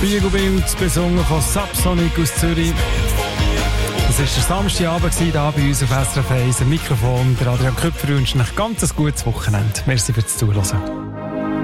Spiegelbild, besungen von Subsonic aus Zürich. Das war der Samstagabend hier bei uns auf SRF 1. Am Mikrofon der Adrian Köpfer wünscht euch ein ganz gutes Wochenende. Merci fürs Zuhören.